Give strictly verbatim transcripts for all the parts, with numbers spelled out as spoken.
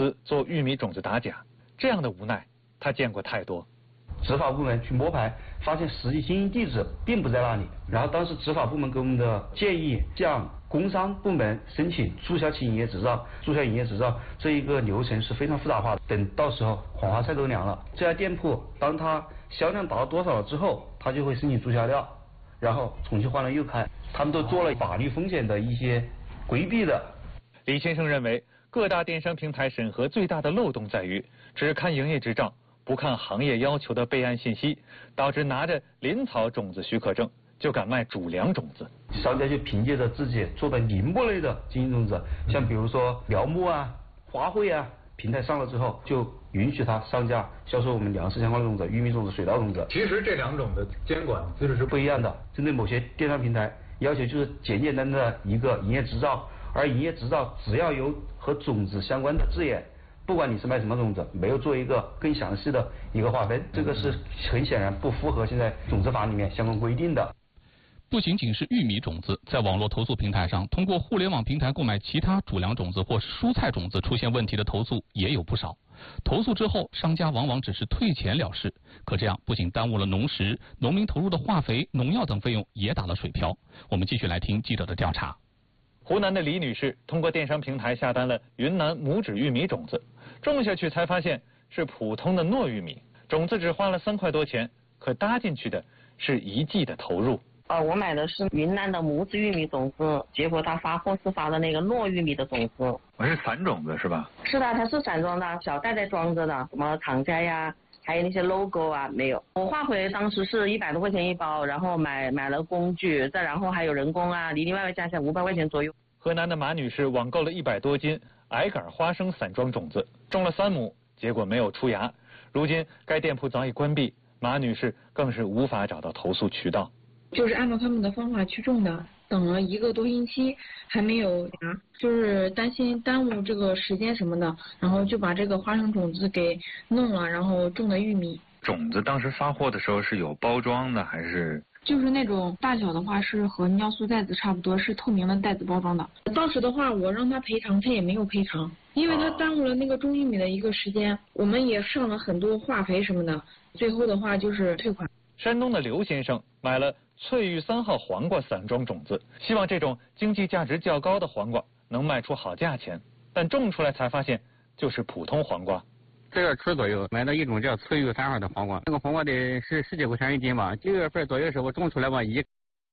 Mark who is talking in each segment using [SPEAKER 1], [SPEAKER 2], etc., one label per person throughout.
[SPEAKER 1] 司做玉米种子打假，这样的无奈他见过太多。
[SPEAKER 2] 执法部门去摸排，发现实际经营地址并不在那里。然后当时执法部门给我们的建议，向工商部门申请注销其营业执照。注销营业执照这一个流程是非常复杂化的。等到时候黄花菜都凉了，这家店铺当它销量达到多少了之后，它就会申请注销掉，然后重新换了又开。他们都做了法律风险的一些规避的。
[SPEAKER 1] 李先生认为，各大电商平台审核最大的漏洞在于只看营业执照，不看行业要求的备案信息，导致拿着林草种子许可证就敢卖主粮种子。
[SPEAKER 2] 商家就凭借着自己做的林木类的经营种子，像比如说苗木啊、花卉啊，平台上了之后，就允许他上架销售我们粮食相关的种子、玉米种子、水稻种子。
[SPEAKER 3] 其实这两种的监管机制是
[SPEAKER 2] 不一样的，针对某些电商平台要求就是简简单单的一个营业执照，而营业执照只要有和种子相关的字眼。不管你是卖什么种子，没有做一个更详细的一个划分，这个是很显然不符合现在种子法里面相关规定的。
[SPEAKER 4] 不仅仅是玉米种子，在网络投诉平台上，通过互联网平台购买其他主粮种子或蔬菜种子出现问题的投诉也有不少。投诉之后，商家往往只是退钱了事，可这样不仅耽误了农时，农民投入的化肥、农药等费用也打了水漂。我们继续来听记者的调查。
[SPEAKER 1] 湖南的李女士通过电商平台下单了云南拇指玉米种子，种下去才发现是普通的糯玉米，种子只花了三块多钱，可搭进去的是一季的投入。
[SPEAKER 5] 啊，我买的是云南的拇指玉米种子，结果他发货是发的那个糯玉米的种子。
[SPEAKER 1] 我是散种子是吧？
[SPEAKER 5] 是的，它是散装的，小袋袋装着的，什么厂家呀，还有那些 logo 啊，没有。我化肥当时是一百多块钱一包，然后买买了工具，再然后还有人工啊，里里外外加起来五百块钱左右。
[SPEAKER 1] 河南的马女士网购了一百多斤矮杆花生散装种子，种了三亩，结果没有出芽。如今该店铺早已关闭，马女士更是无法找到投诉渠道。
[SPEAKER 6] 就是按照他们的方法去种的，等了一个多星期还没有芽，就是担心耽误这个时间什么的，然后就把这个花生种子给弄了，然后种的玉米。
[SPEAKER 7] 种子当时发货的时候是有包装的还是？
[SPEAKER 6] 就是那种大小的话是和尿素袋子差不多，是透明的袋子包装的。当时的话我让他赔偿，他也没有赔偿，因为他耽误了那个种玉米的一个时间，我们也上了很多化肥什么的，最后的话就是退款。
[SPEAKER 1] 山东的刘先生买了翠玉三号黄瓜散装种子，希望这种经济价值较高的黄瓜能卖出好价钱，但种出来才发现就是普通黄瓜。
[SPEAKER 8] 这个尺左右买了一种叫翠玉三号的黄瓜，那个黄瓜得是十几块钱一斤吧。九月份左右的时候种出来吧，一。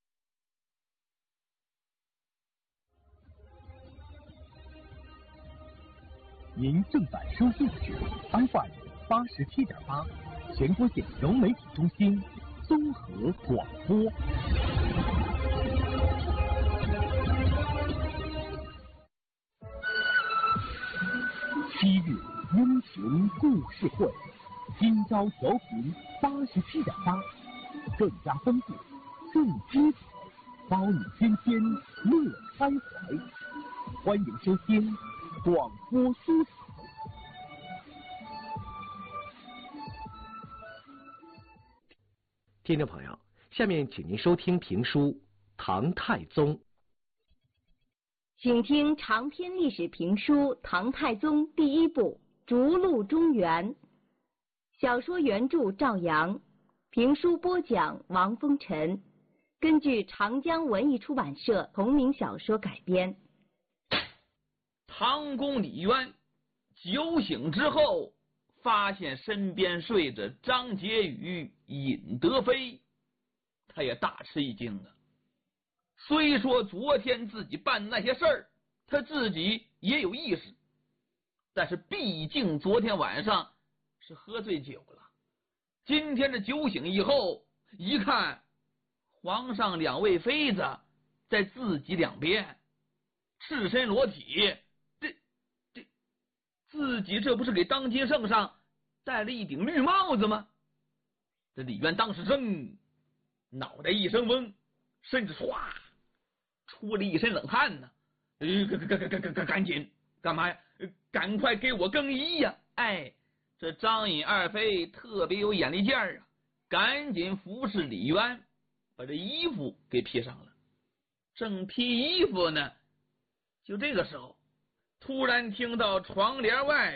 [SPEAKER 9] 您正在收听的是 F M 八十七点八，全国县融媒体中心综合广播。七日音频故事会，今朝调频八十七点八，更加丰富，更精彩，包你天天乐开怀。欢迎收听广播书彩。听众朋友，下面请您收听评书《唐太宗》。
[SPEAKER 10] 请听长篇历史评书《唐太宗》第一部《逐鹿中原》，小说原著赵阳，评书播讲王风尘，根据长江文艺出版社同名小说改编。
[SPEAKER 11] 唐公李渊酒醒之后，发现身边睡着张婕妤、尹德妃，他也大吃一惊啊。虽说昨天自己办那些事儿，他自己也有意识，但是毕竟昨天晚上是喝醉酒了。今天这酒醒以后，一看皇上两位妃子在自己两边赤身裸体，这这自己这不是给当今圣上戴了一顶绿帽子吗？这李渊当时正脑袋一声嗡，身子唰出了一身冷汗呢。呃，赶赶赶赶赶赶紧干嘛呀？赶快给我更衣呀！哎，这张尹二妃特别有眼力劲儿啊，赶紧服侍李渊，把这衣服给披上了。正披衣服呢，就这个时候，突然听到床帘外